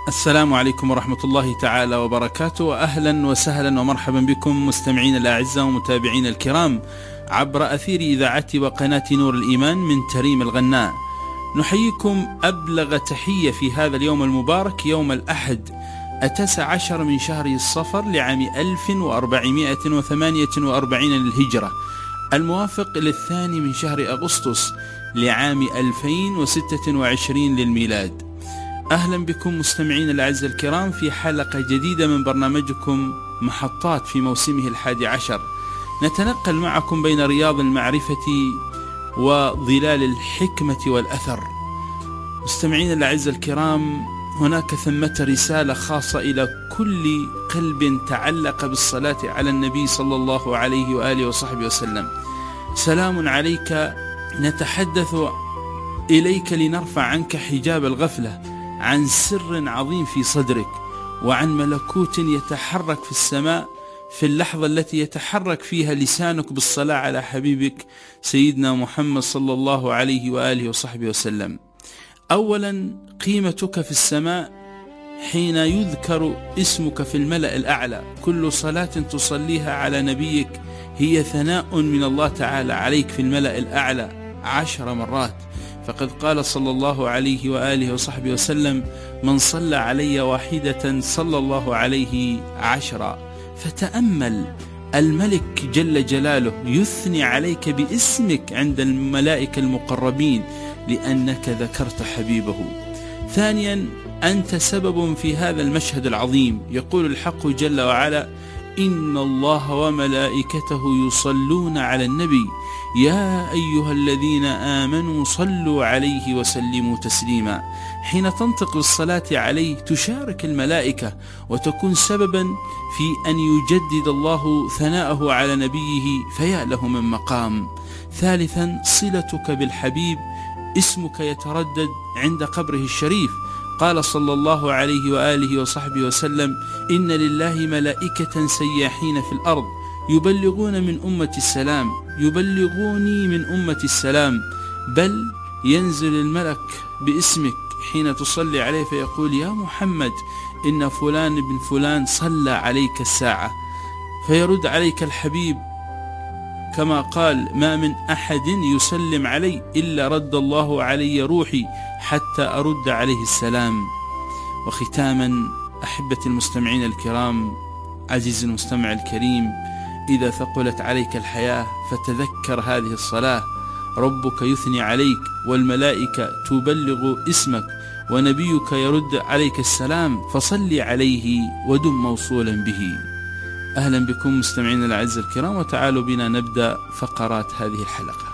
السلام عليكم ورحمة الله تعالى وبركاته. أهلا وسهلا ومرحبا بكم مستمعين الأعزاء ومتابعين الكرام عبر أثير إذاعة وقناة نور الإيمان من تريم الغناء. نحييكم أبلغ تحية في هذا اليوم المبارك، يوم الأحد 19 من شهر الصفر لعام 1448 للهجرة، الموافق للثاني من شهر أغسطس لعام 2026 للميلاد. أهلا بكم مستمعين الأعزاء الكرام في حلقة جديدة من برنامجكم محطات في موسمه 11. نتنقل معكم بين رياض المعرفة وظلال الحكمة والأثر. مستمعين الأعزاء الكرام، هناك ثمة رسالة خاصة إلى كل قلب تعلق بالصلاة على النبي صلى الله عليه وآله وصحبه وسلم. سلام عليك، نتحدث إليك لنرفع عنك حجاب الغفلة عن سر عظيم في صدرك، وعن ملكوت يتحرك في السماء في اللحظة التي يتحرك فيها لسانك بالصلاة على حبيبك سيدنا محمد صلى الله عليه وآله وصحبه وسلم. أولا، قيمتك في السماء حين يذكر اسمك في الملأ الأعلى. كل صلاة تصليها على نبيك هي ثناء من الله تعالى عليك في الملأ الأعلى 10 مرات. فقد قال صلى الله عليه وآله وصحبه وسلم: من صلى علي واحدة صلى الله عليه 10. فتأمل، الملك جل جلاله يثني عليك باسمك عند الملائكة المقربين لأنك ذكرت حبيبه. ثانيا، أنت سبب في هذا المشهد العظيم. يقول الحق جل وعلا: إن الله وملائكته يصلون على النبي يا أيها الذين آمنوا صلوا عليه وسلموا تسليما. حين تنطق بالصلاة عليه تشارك الملائكة وتكون سببا في أن يجدد الله ثناءه على نبيه، فيا له من مقام. ثالثا، صلتك بالحبيب، اسمك يتردد عند قبره الشريف. قال صلى الله عليه وآله وصحبه وسلم: إن لله ملائكة سياحين في الأرض يبلغون من أمة السلام، يبلغوني من أمة السلام. بل ينزل الملك باسمك حين تصلي عليه فيقول: يا محمد إن فلان بن فلان صلى عليك الساعة. فيرد عليك الحبيب كما قال: ما من أحد يسلم علي إلا رد الله علي روحي حتى أرد عليه السلام. وختاما، أحبتي المستمعين الكرام، عزيزي المستمع الكريم، إذا ثقلت عليك الحياة فتذكر هذه الصلاة. ربك يثني عليك والملائكة تبلغ اسمك ونبيك يرد عليك السلام، فصلي عليه ودم موصولا به. أهلا بكم مستمعين الأعزاء الكرام، وتعالوا بنا نبدأ فقرات هذه الحلقة.